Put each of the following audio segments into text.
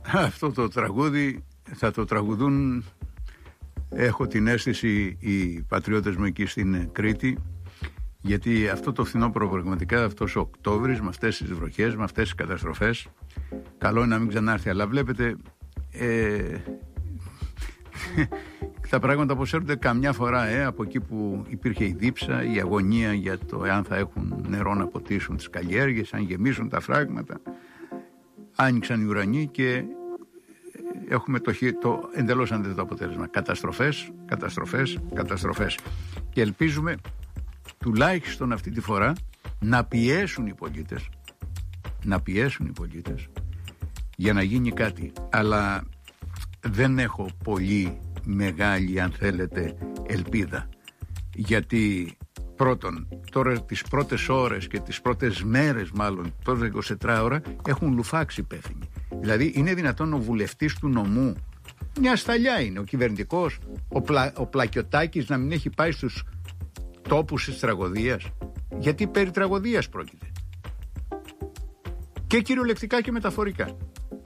Αυτό το τραγούδι θα το τραγουδούν, έχω την αίσθηση, οι πατριώτες μου εκεί στην Κρήτη, γιατί αυτό το φθινόπωρο πραγματικά, αυτός ο Οκτώβρης με αυτές τις βροχές, με αυτές τις καταστροφές, καλό είναι να μην ξανάρθει, αλλά βλέπετε τα πράγματα αποσέρχονται καμιά φορά από εκεί που υπήρχε η δίψα, η αγωνία για το εάν θα έχουν νερό να ποτίσουν τις καλλιέργειες, αν γεμίσουν τα φράγματα. Άνοιξαν οι ουρανοί και έχουμε το εντελώς αντίθετο αποτέλεσμα. Καταστροφές. Και ελπίζουμε τουλάχιστον αυτή τη φορά να πιέσουν οι πολίτες για να γίνει κάτι. Αλλά δεν έχω πολύ μεγάλη, αν θέλετε, ελπίδα, γιατί πρώτον, τώρα τις πρώτες ώρες και τις πρώτες μέρες, μάλλον τώρα 24 ώρα, έχουν λουφάξει υπεύθυνοι. Δηλαδή είναι δυνατόν ο βουλευτής του νομού, μια σταλιά είναι ο κυβερνητικός, ο Πλακιωτάκης, να μην έχει πάει στους τόπους της τραγωδίας? Γιατί περί τραγωδίας πρόκειται, και κυριολεκτικά και μεταφορικά.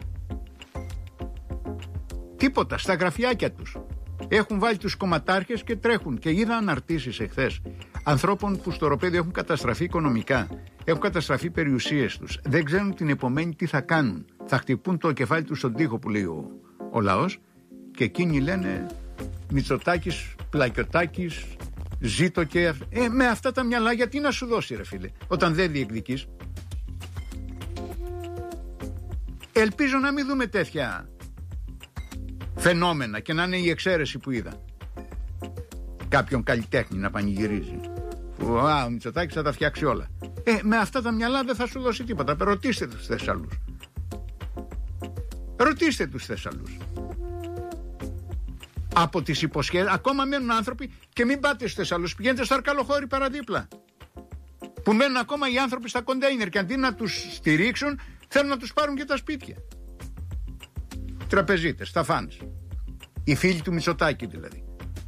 Τίποτα, στα γραφιάκια τους έχουν βάλει τους κομματάρχες και τρέχουν. Και είδα αναρτήσεις εχθές ανθρώπων που στο οροπέδιο έχουν καταστραφεί οικονομικά, έχουν καταστραφεί περιουσίες τους, δεν ξέρουν την επομένη τι θα κάνουν. Θα χτυπούν το κεφάλι τους στον τοίχο, που λέει ο λαός, και εκείνοι λένε Μητσοτάκης, Πλακιωτάκης, ζήτω και με αυτά τα μυαλά γιατί να σου δώσει, ρε φίλε, όταν δεν διεκδικείς? Ελπίζω να μην δούμε τέτοια φαινόμενα και να είναι η εξαίρεση που είδα. Κάποιον καλλιτέχνη να πανηγυρίζει, ο Μητσοτάκης θα τα φτιάξει όλα. Με αυτά τα μυαλά δεν θα σου δώσει τίποτα. Ρωτήστε τους Θεσσαλούς. Από τις υποσχέσεις ακόμα μένουν άνθρωποι, και μην πάτε στους Θεσσαλούς, πηγαίνετε στο Αρκαλοχώρι παραδίπλα, που μένουν ακόμα οι άνθρωποι στα κοντέινερ, και αντί να τους στηρίξουν θέλουν να τους πάρουν και τα σπίτια. Τραπεζίτες, τα φάνες, οι φίλοι του Μητσοτάκη δηλαδή.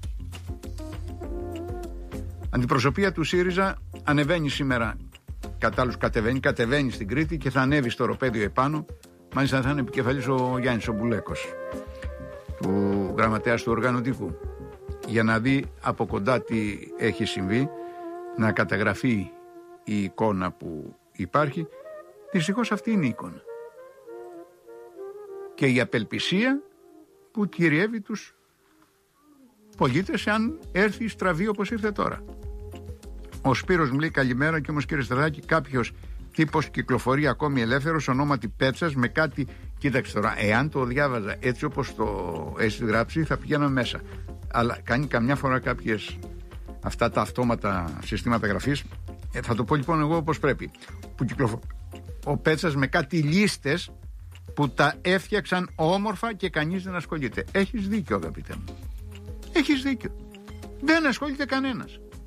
Αντιπροσωπεία του ΣΥΡΙΖΑ ανεβαίνει σήμερα, κατεβαίνει στην Κρήτη και θα ανέβει στο οροπέδιο επάνω. Μάλιστα θα είναι επικεφαλής ο Γιάννης ο Μπουλέκος, του γραμματέας του οργανωτικού, για να δει από κοντά τι έχει συμβεί, να καταγραφεί η εικόνα που υπάρχει. Δυστυχώς αυτή είναι η εικόνα και η απελπισία που κυριεύει τους πολίτες, αν έρθει στραβή όπως ήρθε τώρα. Ο Σπύρος μου λέει καλημέρα, και όμως κύριε Στραδάκη, κάποιος τύπος κυκλοφορεί ακόμη ελεύθερος ονόματι Πέτσας με κάτι. Κοίταξε τώρα, εάν το διάβαζα έτσι όπως το έχει γράψει θα πηγαίνω μέσα, αλλά κάνει καμιά φορά κάποιες αυτά τα αυτόματα συστήματα γραφής. Θα το πω λοιπόν εγώ όπως πρέπει, που κυκλοφορεί ο Πέτσας με κάτι λίστες που τα έφτιαξαν όμορφα και κανείς δεν ασχολείται. Έχεις δίκιο, αγαπητέ μου, έχεις δίκιο, δεν ασχολείται κανένας.